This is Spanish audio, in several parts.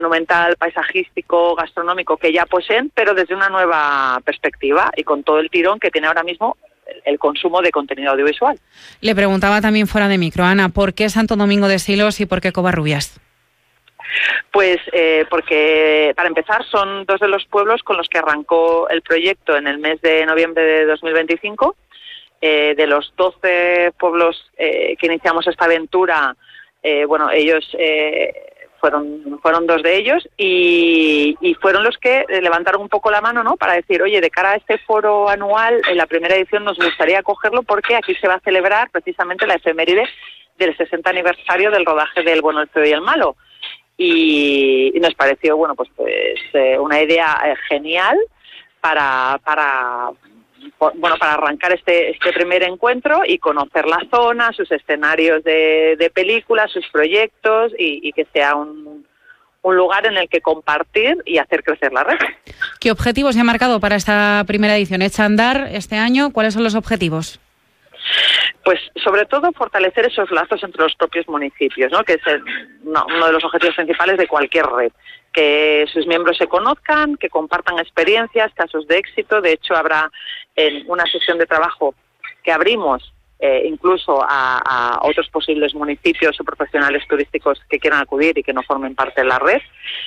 monumental, paisajístico, gastronómico que ya poseen, pero desde una nueva perspectiva y con todo el tirón que tiene ahora mismo el consumo de contenido audiovisual. Le preguntaba también fuera de micro, Ana, ¿por qué Santo Domingo de Silos y por qué Covarrubias? Pues porque, para empezar, son dos de los pueblos con los que arrancó el proyecto en el mes de noviembre de 2025. De los 12 pueblos que iniciamos esta aventura, ellos fueron dos de ellos y fueron los que levantaron un poco la mano, ¿no?, para decir, oye, de cara a este foro anual, en la primera edición nos gustaría acogerlo porque aquí se va a celebrar precisamente la efeméride del 60 aniversario del rodaje del Bueno, el Feo y el Malo. Y nos pareció, una idea genial para arrancar este primer encuentro y conocer la zona, sus escenarios de películas, sus proyectos y que sea un lugar en el que compartir y hacer crecer la red. ¿Qué objetivos se ha marcado para esta primera edición? ¿Echa a andar este año? ¿Cuáles son los objetivos? Pues sobre todo fortalecer esos lazos entre los propios municipios, ¿no?, que es uno de los objetivos principales de cualquier red. Que sus miembros se conozcan, que compartan experiencias, casos de éxito. De hecho, habrá en una sesión de trabajo que abrimos incluso a otros posibles municipios o profesionales turísticos que quieran acudir y que no formen parte de la red.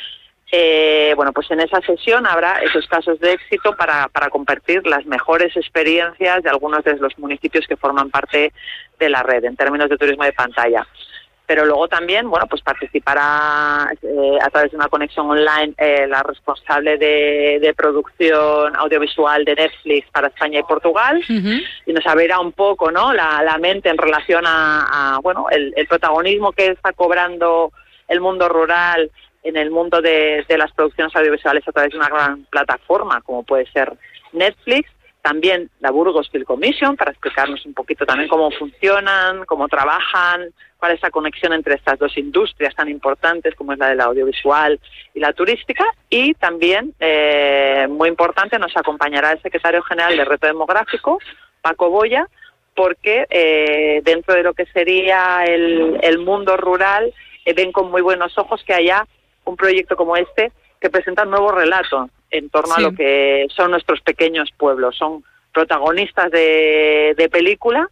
Pues en esa sesión habrá esos casos de éxito para compartir las mejores experiencias de algunos de los municipios que forman parte de la red en términos de turismo de pantalla. Pero luego también, participará a través de una conexión online la responsable de producción audiovisual de Netflix para España y Portugal, y nos abrirá un poco, ¿no?, la mente en relación a el protagonismo que está cobrando el mundo rural en el mundo de las producciones audiovisuales a través de una gran plataforma como puede ser Netflix. También la Burgos Film Commission, para explicarnos un poquito también cómo funcionan, cómo trabajan, cuál es la conexión entre estas dos industrias tan importantes como es la del audiovisual y la turística. Y también, muy importante, nos acompañará el secretario general de Reto Demográfico, Paco Boya, porque dentro de lo que sería el mundo rural, ven con muy buenos ojos que haya un proyecto como este que presenta un nuevo relato en torno a lo que son nuestros pequeños pueblos. Son protagonistas de película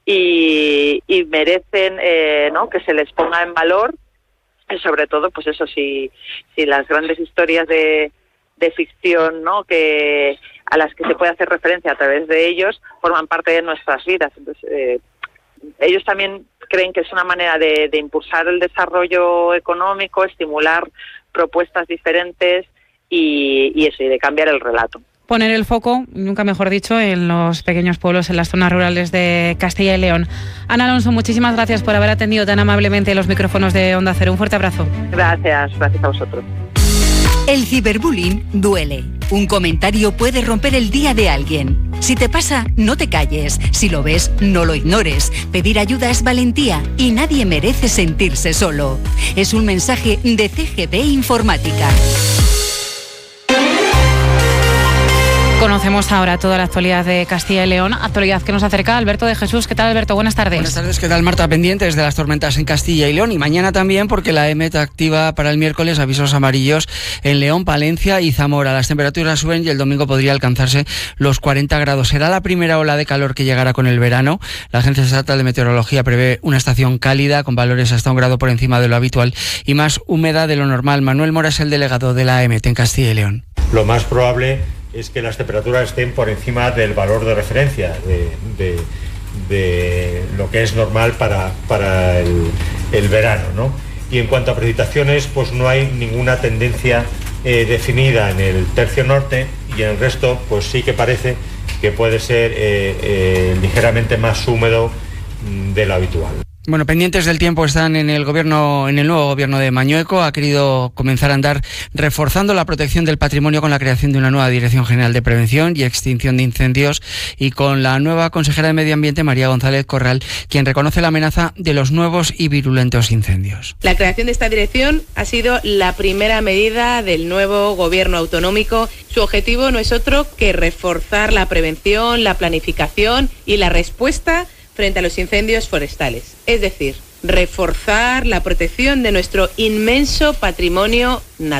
y merecen que se les ponga en valor, y sobre todo, pues eso, si las grandes historias de ficción, ¿no?, que a las que se puede hacer referencia a través de ellos, forman parte de nuestras vidas. Entonces, ellos también creen que es una manera de impulsar el desarrollo económico, estimular propuestas diferentes y de cambiar el relato. Poner el foco, nunca mejor dicho, en los pequeños pueblos, en las zonas rurales de Castilla y León. Ana Alonso, muchísimas gracias por haber atendido tan amablemente los micrófonos de Onda Cero. Un fuerte abrazo. Gracias a vosotros. El ciberbullying duele. Un comentario puede romper el día de alguien. Si te pasa, no te calles. Si lo ves, no lo ignores. Pedir ayuda es valentía y nadie merece sentirse solo. Es un mensaje de CGB Informática. Conocemos ahora toda la actualidad de Castilla y León, actualidad que nos acerca Alberto de Jesús. ¿Qué tal, Alberto? Buenas tardes. Buenas tardes, ¿qué tal, Marta? Pendientes de las tormentas en Castilla y León y mañana también, porque la EMET activa para el miércoles avisos amarillos en León, Palencia y Zamora. Las temperaturas suben y el domingo podría alcanzarse los 40 grados. Será la primera ola de calor que llegará con el verano. La Agencia Estatal de Meteorología prevé una estación cálida con valores hasta 1 grado por encima de lo habitual y más húmeda de lo normal. Manuel Mora es el delegado de la EMET en Castilla y León. Lo más probable es que las temperaturas estén por encima del valor de referencia de lo que es normal para el verano, ¿no? Y en cuanto a precipitaciones, pues no hay ninguna tendencia definida en el tercio norte, y en el resto pues sí que parece que puede ser ligeramente más húmedo de lo habitual. Bueno, pendientes del tiempo están en el nuevo gobierno de Mañueco. Ha querido comenzar a andar reforzando la protección del patrimonio con la creación de una nueva Dirección General de Prevención y Extinción de Incendios y con la nueva consejera de Medio Ambiente, María González Corral, quien reconoce la amenaza de los nuevos y virulentos incendios. La creación de esta dirección ha sido la primera medida del nuevo gobierno autonómico. Su objetivo no es otro que reforzar la prevención, la planificación y la respuesta frente a los incendios forestales, es decir, reforzar la protección de nuestro inmenso patrimonio natural.